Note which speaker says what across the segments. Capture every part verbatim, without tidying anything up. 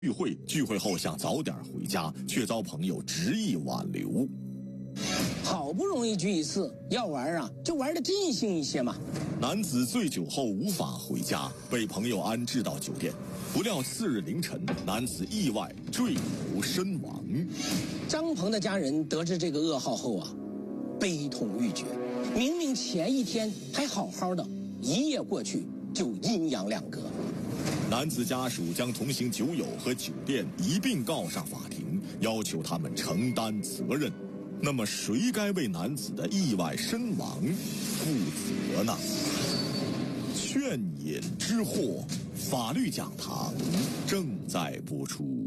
Speaker 1: 聚会，聚会后想早点回家，却遭朋友执意挽留。
Speaker 2: 好不容易聚一次，要玩啊就玩得尽兴一些嘛。
Speaker 1: 男子醉酒后无法回家，被朋友安置到酒店。不料次日凌晨，男子意外坠楼身亡。
Speaker 2: 张鹏的家人得知这个噩耗后啊，悲痛欲绝。明明前一天还好好的，一夜过去就阴阳两隔。
Speaker 1: 男子家属将同行酒友和酒店一并告上法庭，要求他们承担责任。那么谁该为男子的意外身亡负责呢？劝饮之祸，法律讲堂正在播出。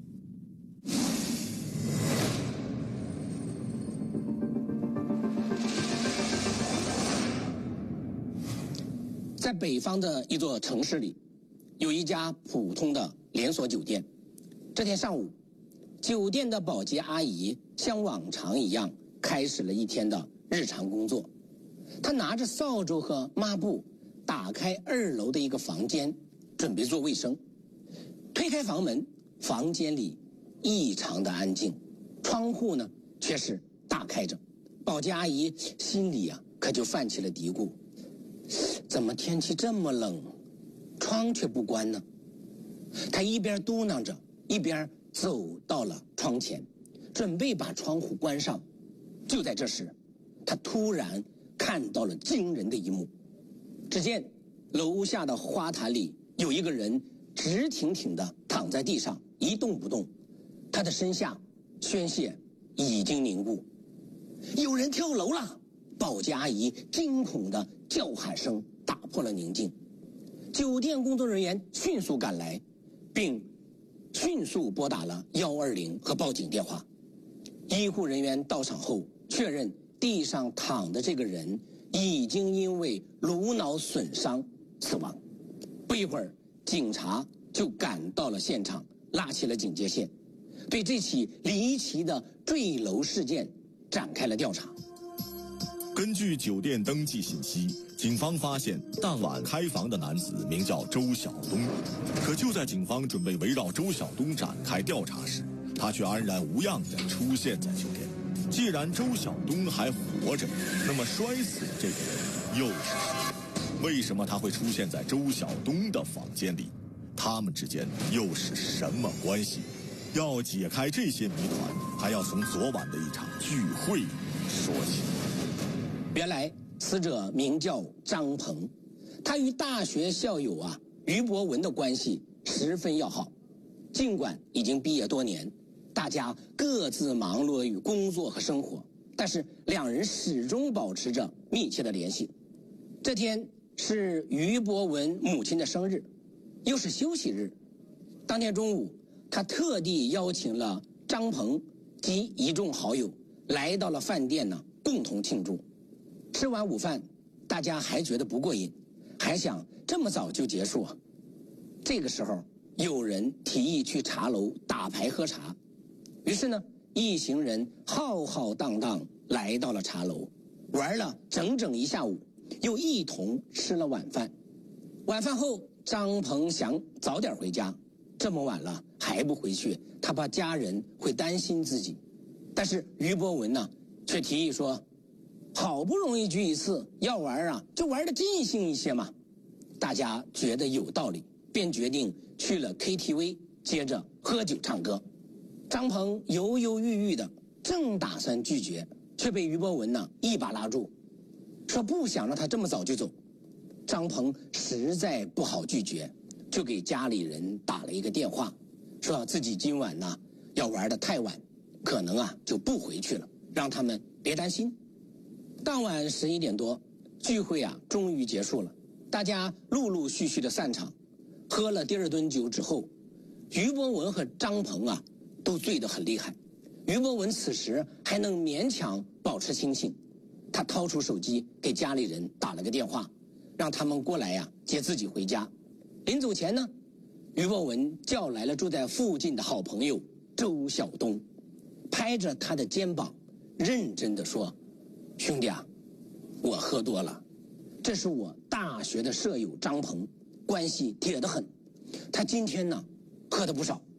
Speaker 2: 在北方的一座城市里，有一家普通的连锁酒店。这天上午，酒店的保洁阿姨像往常一样开始了一天的日常工作。她拿着扫帚和抹布打开二楼的一个房间，准备做卫生。推开房门，房间里异常的安静，窗户呢却是大开着。保洁阿姨心里啊可就泛起了嘀咕：怎么天气这么冷，窗却不关呢？她一边嘟囔着，一边走到了窗前，准备把窗户关上。就在这时，她突然看到了惊人的一幕。只见楼下的花坛里有一个人直挺挺地躺在地上一动不动，他的身下宣泄已经凝固。有人跳楼了！保洁阿姨惊恐的叫喊声打破了宁静。酒店工作人员迅速赶来，并迅速拨打了一二零和报警电话。医护人员到场后确认，地上躺的这个人已经因为颅脑损伤死亡。不一会儿，警察就赶到了现场，拉起了警戒线，对这起离奇的坠楼事件展开了调查。
Speaker 1: 根据酒店登记信息，警方发现当晚开房的男子名叫周晓东。可就在警方准备围绕周晓东展开调查时，他却安然无恙地出现在酒店。既然周晓东还活着，那么摔死的这个人又是谁？为什么他会出现在周晓东的房间里？他们之间又是什么关系？要解开这些谜团，还要从昨晚的一场聚会说起。
Speaker 2: 原来死者名叫张鹏，他与大学校友啊于博文的关系十分要好。尽管已经毕业多年，大家各自忙碌于工作和生活，但是两人始终保持着密切的联系。这天是于博文母亲的生日，又是休息日。当天中午，他特地邀请了张鹏及一众好友来到了饭店呢，共同庆祝。吃完午饭，大家还觉得不过瘾，还想这么早就结束啊。这个时候，有人提议去茶楼打牌喝茶。于是呢，一行人浩浩荡荡来到了茶楼，玩了整整一下午，又一同吃了晚饭。晚饭后，张鹏想早点回家，这么晚了还不回去，他怕家人会担心自己。但是于博文呢，却提议说，好不容易聚一次，要玩啊就玩得尽兴一些嘛。大家觉得有道理，便决定去了 K T V， 接着喝酒唱歌。张鹏犹犹豫豫的，正打算拒绝，却被于博文呢一把拉住，说不想让他这么早就走。张鹏实在不好拒绝，就给家里人打了一个电话，说自己今晚呢要玩得太晚，可能啊就不回去了，让他们别担心。当晚十一点多，聚会啊终于结束了，大家陆陆续续的散场。喝了第二顿酒之后，于博文和张鹏啊都醉得很厉害。于博文此时还能勉强保持清醒，他掏出手机给家里人打了个电话，让他们过来呀、啊、接自己回家。临走前呢，于博文叫来了住在附近的好朋友周晓东，拍着他的肩膀认真地说，兄弟啊，我喝多了，这是我大学的舍友张鹏，关系铁得很，他今天呢喝得不少。